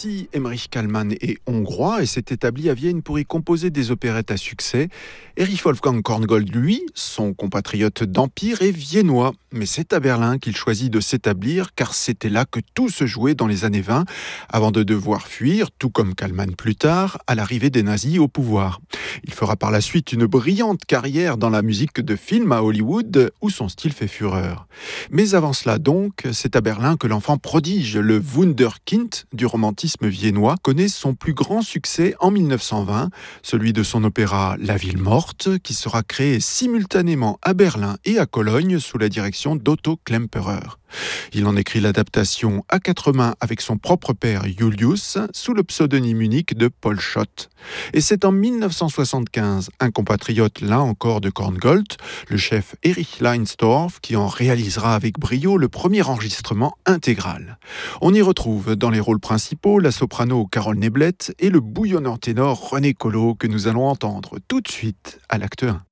Si Emmerich Kallmann est hongrois et s'est établi à Vienne pour y composer des opérettes à succès, Erich Wolfgang Korngold, lui, son compatriote d'Empire, est viennois. Mais c'est à Berlin qu'il choisit de s'établir car c'était là que tout se jouait dans les années 20, avant de devoir fuir, tout comme Kallmann plus tard, à l'arrivée des nazis au pouvoir. Il fera par la suite une brillante carrière dans la musique de film à Hollywood, où son style fait fureur. Mais avant cela donc, c'est à Berlin que l'enfant prodige, le Wunderkind du romantisme viennois, connaît son plus grand succès en 1920, celui de son opéra La Ville morte, qui sera créé simultanément à Berlin et à Cologne sous la direction d'Otto Klemperer. Il en écrit l'adaptation à quatre mains avec son propre père Julius, sous le pseudonyme unique de Paul Schott. Et c'est en 1975, un compatriote là encore de Korngold, le chef Erich Leinsdorf, qui en réalisera avec brio le premier enregistrement intégral. On y retrouve dans les rôles principaux la soprano Carole Neblett et le bouillonnant ténor René Collot que nous allons entendre tout de suite à l'acte 1.